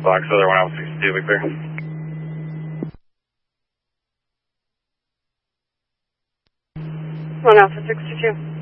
Fox Other 1 Alpha 62, be clear. 1 Alpha 62.